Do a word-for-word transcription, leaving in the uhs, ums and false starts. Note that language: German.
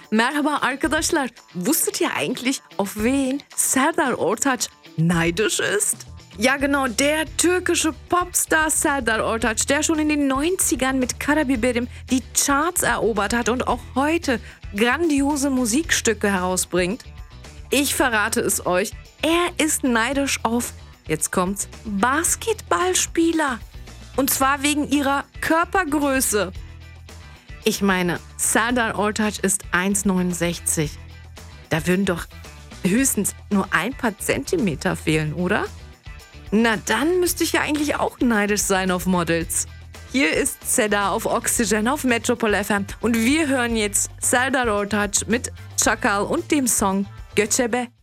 Merhaba arkadaşlar. Wusstet ihr eigentlich, auf wen Serdar Ortaç neidisch ist? Ja genau, der türkische Popstar Serdar Ortaç, der schon in den neunzigern mit Karabiberim die Charts erobert hat und auch heute grandiose Musikstücke herausbringt. Ich verrate es euch, er ist neidisch auf, jetzt kommt's, Basketballspieler. Und zwar wegen ihrer Körpergröße. Ich meine, Serdar Ortaç ist eins Komma neunundsechzig. Da würden doch höchstens nur ein paar Zentimeter fehlen, oder? Na, dann müsste ich ja eigentlich auch neidisch sein auf Models. Hier ist Seda auf Oxygen auf Metropol F M und wir hören jetzt Serdar Ortaç mit Çakal und dem Song Göçebe